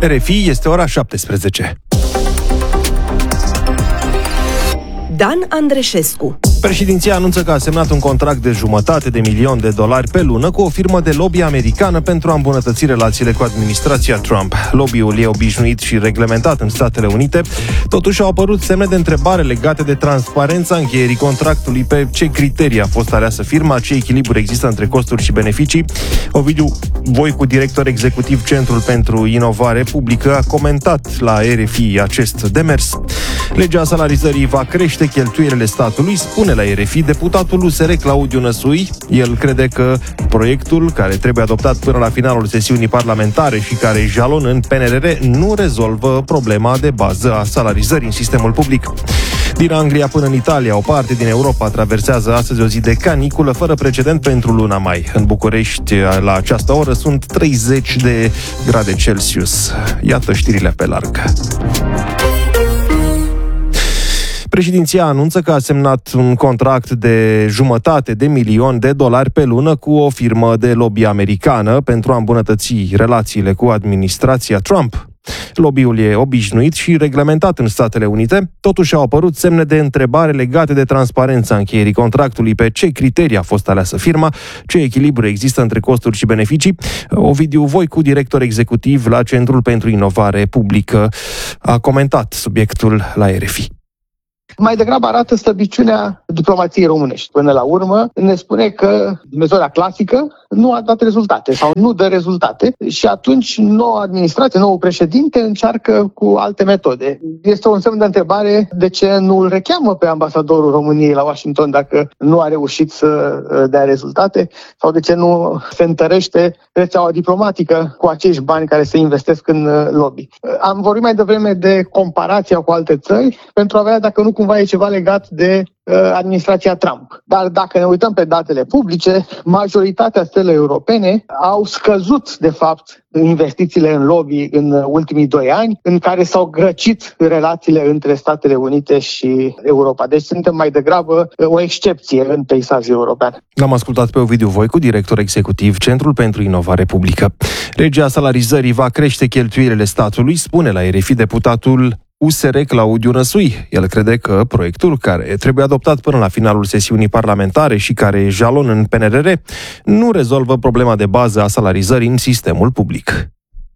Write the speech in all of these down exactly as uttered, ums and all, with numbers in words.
R F I, este ora șaptesprezece. Dan Andreșescu. Președinția anunță că a semnat un contract de jumătate de milion de dolari pe lună cu o firmă de lobby americană pentru a îmbunătăți relațiile cu administrația Trump. Lobby-ul e obișnuit și reglementat în Statele Unite, totuși au apărut semne de întrebare legate de transparența încheierii contractului, pe ce criterii a fost aleasă firma, ce echilibru există între costuri și beneficii. Ovidiu Voicu, director executiv Centrul pentru Inovare Publică, a comentat la R F I acest demers. Legea salarizării va crește cheltuielile statului, spune la R F I deputatul U S R Claudiu Năsui. El crede că proiectul, care trebuie adoptat până la finalul sesiunii parlamentare și care e jalon în P N R R, nu rezolvă problema de bază a salarizării în sistemul public. Din Anglia până în Italia, o parte din Europa traversează astăzi o zi de caniculă fără precedent pentru luna mai. În București, la această oră, sunt treizeci de grade Celsius. Iată știrile pe larg. Președinția anunță că a semnat un contract de jumătate de milion de dolari pe lună cu o firmă de lobby americană pentru a îmbunătăți relațiile cu administrația Trump. Lobby-ul e obișnuit și reglementat în Statele Unite, totuși au apărut semne de întrebare legate de transparența încheierii contractului, pe ce criterii a fost aleasă firma, ce echilibru există între costuri și beneficii. Ovidiu Voicu, director executiv la Centrul pentru Inovare Publică, a comentat subiectul la R F I. Mai degrabă arată slăbiciunea diplomației românești. Până la urmă ne spune că metoda clasică nu a dat rezultate sau nu dă rezultate și atunci noua administrație, noul președinte încearcă cu alte metode. Este un semn de întrebare de ce nu îl recheamă pe ambasadorul României la Washington dacă nu a reușit să dea rezultate sau de ce nu se întărește rețeaua diplomatică cu acești bani care se investesc în lobby. Am vorbit mai devreme de comparația cu alte țări pentru a vedea dacă nu cumva e ceva legat de administrația Trump. Dar dacă ne uităm pe datele publice, majoritatea statelor europene au scăzut, de fapt, investițiile în lobby în ultimii doi ani, în care s-au grăcit relațiile între Statele Unite și Europa. Deci suntem mai degrabă o excepție în peisajul european. L-am ascultat pe Ovidiu Voicu, director executiv Centrul pentru Inovare Publică. Legea salarizării va crește cheltuielile statului, spune la R F I deputatul U S R Claudiu Năsui. El crede că proiectul, care trebuie adoptat până la finalul sesiunii parlamentare și care e jalon în P N R R, nu rezolvă problema de bază a salarizării în sistemul public.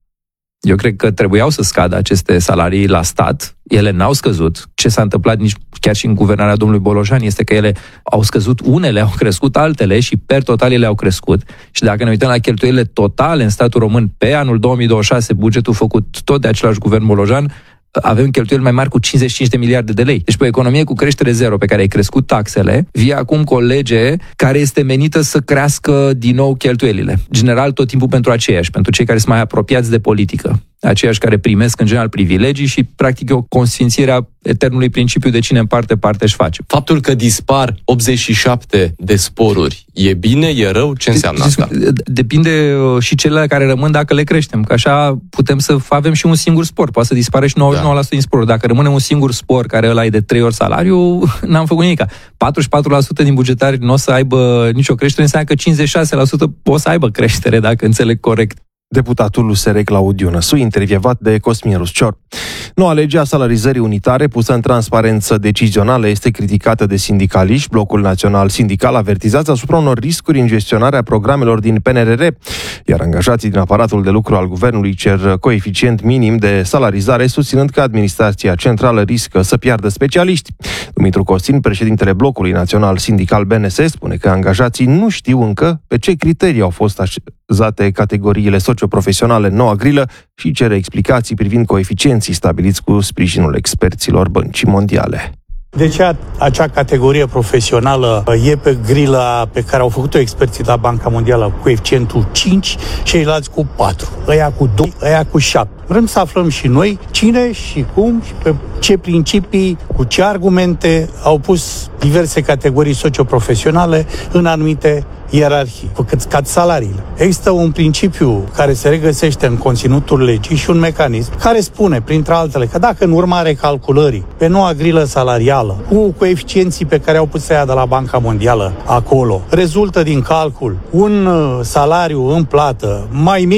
Eu cred că trebuiau să scadă aceste salarii la stat. Ele n-au scăzut. Ce s-a întâmplat nici chiar și în guvernarea domnului Bolojan este că ele au scăzut, unele au crescut, altele și per total ele au crescut. Și dacă ne uităm la cheltuielile totale în statul român pe anul două mii douăzeci și șase, bugetul făcut tot de același guvern Bolojan, avem cheltuieli mai mari cu cincizeci și cinci de miliarde de lei. Deci pe o economie cu creștere zero, pe care ai crescut taxele, vii acum cu o lege care este menită să crească din nou cheltuielile. General, tot timpul pentru aceiași, pentru cei care sunt mai apropiați de politică. Aceiași care primesc în general privilegii și practic o consfințire a eternului principiu de cine împarte, parte își face. Faptul că dispar optzeci și șapte de sporuri e bine, e rău? Ce înseamnă asta? Depinde și cele care rămân dacă le creștem. Că așa putem să avem și un singur spor. Poate să dispare și nouăzeci și nouă la sută din sporuri. Dacă rămâne un singur spor care ăla e de trei ori salariu, n-am făcut nimic. patruzeci și patru la sută din bugetari nu o să aibă nicio creștere, înseamnă că cincizeci și șase la sută o să aibă creștere, dacă înțeleg corect. Deputatul U S R Claudiu Năsui, intervievat de Cosmin Ruscior. Noua lege a salarizării unitare pusă în transparență decizională este criticată de sindicaliști. Blocul Național Sindical avertizează asupra unor riscuri în gestionarea programelor din P N R R, iar angajații din aparatul de lucru al guvernului cer coeficient minim de salarizare, susținând că administrația centrală riscă să piardă specialiști. Dumitru Costin, președintele Blocului Național Sindical B N S, spune că angajații nu știu încă pe ce criterii au fost așezate categoriile socioprofesionale în noua grilă și cere explicații privind coeficienții stabiliți cu sprijinul experților Băncii Mondiale. De ce acea categorie profesională e pe grila pe care au făcut-o experții la Banca Mondială cu coeficientul cinci, ceilalți cu patru, ăia cu doi, ăia cu șapte. Vrem să aflăm și noi cine și cum și pe ce principii, cu ce argumente au pus diverse categorii socioprofesionale în anumite ierarhii, cu cât scad salariile. Există un principiu care se regăsește în conținutul legii și un mecanism care spune, printre altele, că dacă în urmare calculării pe noua grilă salarială, cu coeficienții pe care au pus ea de la Banca Mondială acolo, rezultă din calcul un salariu în plată mai mic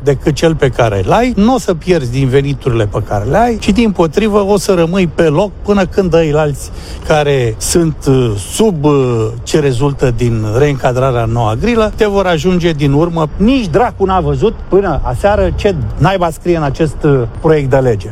decât cel pe care îl ai, nu o să pierzi din veniturile pe care le ai, ci dimpotrivă o să rămâi pe loc până când ăilalți care sunt sub ce rezultă din reîncadrarea în noua grilă, te vor ajunge din urmă. Nici dracu n-a văzut până aseară ce naiba scrie în acest proiect de lege.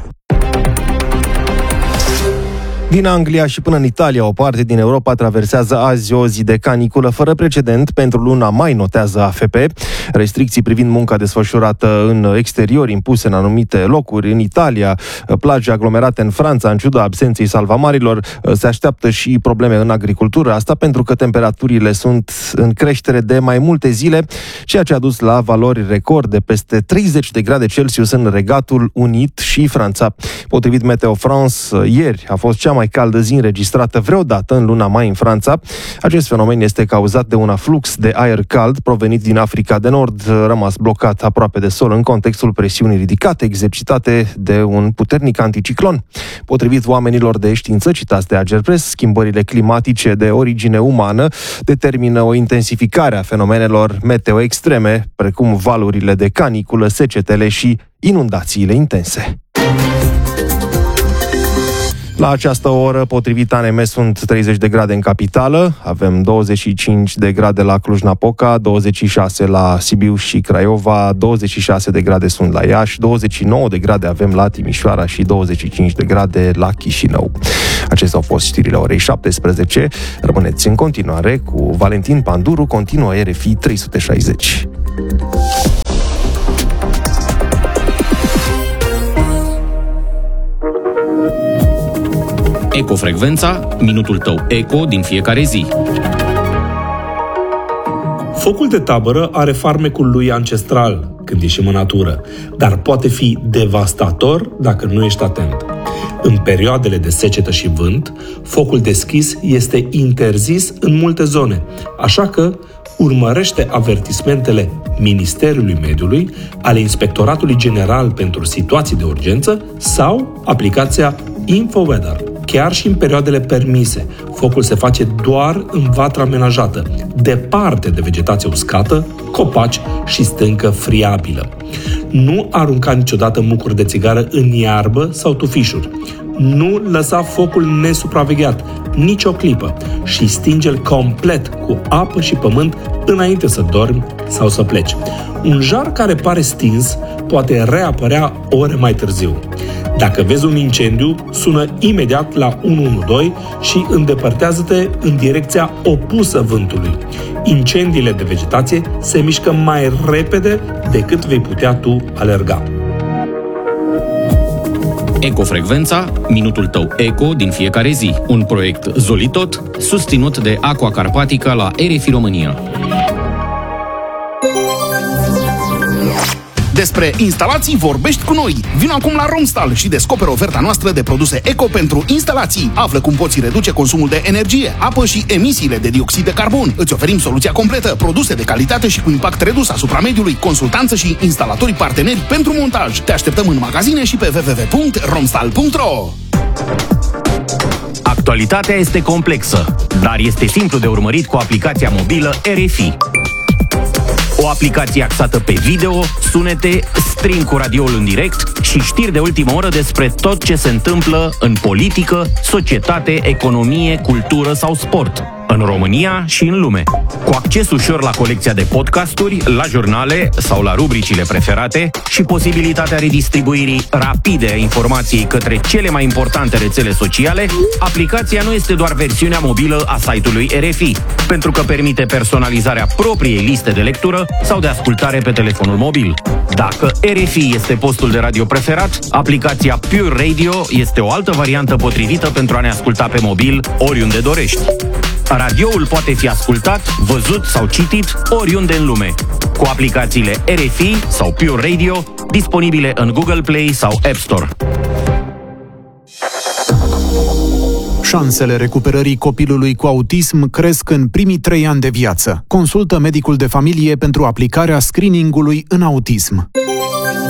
Din Anglia și până în Italia, o parte din Europa traversează azi o zi de caniculă fără precedent pentru luna mai, notează A F P. Restricții privind munca desfășurată în exterior, impuse în anumite locuri în Italia, plage aglomerate în Franța, în ciuda absenței salvamarilor, se așteaptă și probleme în agricultură. Asta pentru că temperaturile sunt în creștere de mai multe zile, ceea ce a dus la valori record de peste treizeci de grade Celsius în Regatul Unit și Franța. Potrivit Meteo France, ieri a fost cea mai mai caldă zi înregistrată vreodată în luna mai în Franța. Acest fenomen este cauzat de un aflux de aer cald provenit din Africa de Nord, rămas blocat aproape de sol în contextul presiunii ridicate exercitate de un puternic anticiclon. Potrivit oamenilor de știință citați de Agerpres, schimbările climatice de origine umană determină o intensificare a fenomenelor meteo extreme, precum valurile de caniculă, secetele și inundațiile intense. La această oră, potrivit A N M, sunt treizeci de grade în capitală, avem douăzeci și cinci de grade la Cluj-Napoca, douăzeci și șase la Sibiu și Craiova, douăzeci și șase de grade sunt la Iași, douăzeci și nouă de grade avem la Timișoara și douăzeci și cinci de grade la Chișinău. Acestea au fost știrile orei șaptesprezece. Rămâneți în continuare cu Valentin Panduru, continuă R F I trei sute șaizeci. Ecofrecvența, minutul tău eco din fiecare zi. Focul de tabără are farmecul lui ancestral când ieșim în natură, dar poate fi devastator dacă nu ești atent. În perioadele de secetă și vânt, focul deschis este interzis în multe zone, așa că urmărește avertismentele Ministerului Mediului, ale Inspectoratului General pentru Situații de Urgență sau aplicația InfoWeather. Chiar și în perioadele permise, focul se face doar în vatră amenajată, departe de vegetație uscată, copaci și stâncă friabilă. Nu arunca niciodată mucuri de țigară în iarbă sau tufișuri. Nu lăsa focul nesupravegheat, nici o clipă, și stinge-l complet cu apă și pământ înainte să dormi sau să pleci. Un jar care pare stins poate reapărea ore mai târziu. Dacă vezi un incendiu, sună imediat la unu unu doi și îndepărtează-te în direcția opusă vântului. Incendiile de vegetație se mișcă mai repede decât vei putea tu alerga. Ecofrecvența, minutul tău eco din fiecare zi. Un proiect Zolitot, susținut de Aqua Carpatica la R F I România. Despre instalații vorbești cu noi. Vino acum la Romstal și descoperă oferta noastră de produse eco pentru instalații. Află cum poți reduce consumul de energie, apă și emisiile de dioxid de carbon. Îți oferim soluția completă, produse de calitate și cu impact redus asupra mediului, consultanță și instalatorii parteneri pentru montaj. Te așteptăm în magazine și pe w w w punct romstal punct r o. Actualitatea este complexă, dar este simplu de urmărit cu aplicația mobilă R F I. O aplicație axată pe video, sunete, stream cu radioul în direct și știri de ultimă oră despre tot ce se întâmplă în politică, societate, economie, cultură sau sport, în România și în lume. Cu acces ușor la colecția de podcasturi, la jurnale sau la rubricile preferate și posibilitatea redistribuirii rapide a informației către cele mai importante rețele sociale, aplicația nu este doar versiunea mobilă a site-ului R F I, pentru că permite personalizarea propriei liste de lectură sau de ascultare pe telefonul mobil. Dacă R F I este postul de radio preferat, aplicația Pure Radio este o altă variantă potrivită pentru a ne asculta pe mobil oriunde dorești. Radioul poate fi ascultat, văzut sau citit oriunde în lume, cu aplicațiile R F I sau Pure Radio, disponibile în Google Play sau App Store. Șansele recuperării copilului cu autism cresc în primii trei ani de viață. Consultă medicul de familie pentru aplicarea screeningului în autism.